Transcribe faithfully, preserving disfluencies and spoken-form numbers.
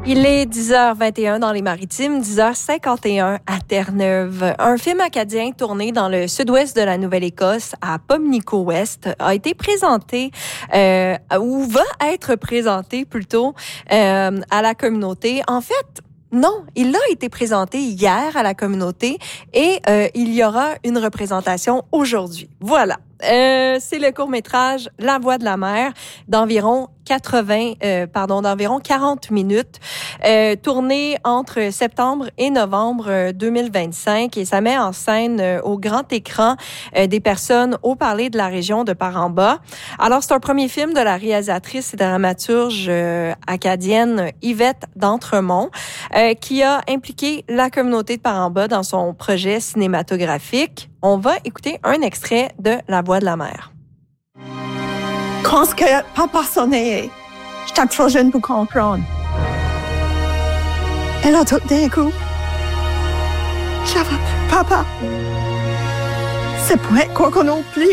Il est dix heures vingt et un dans les Maritimes, dix heures cinquante et un à Terre-Neuve. Un film acadien tourné dans le sud-ouest de la Nouvelle-Écosse, à Pimlico-Ouest, a été présenté, euh, ou va être présenté plutôt, euh, à la communauté. En fait, non, il a été présenté hier à la communauté et euh, il y aura une représentation aujourd'hui. Voilà. Euh, c'est le court-métrage La Voix de la mer d'environ quatre-vingts, euh, pardon, d'environ quarante minutes, euh, tourné entre septembre et novembre deux mille vingt-cinq, et ça met en scène euh, au grand écran euh, des personnes haut parlées de la région de Par-en-Bas. Alors, c'est un premier film de la réalisatrice et dramaturge euh, acadienne Yvette d'Entremont, euh, qui a impliqué la communauté de Par-en-Bas dans son projet cinématographique. On va écouter un extrait de La Voix de la mer. Quand ce que papa sonnait, j'étais trop jeune pour comprendre. Et là, tout d'un coup, j'avais papa. C'est pas quoi qu'on oublie.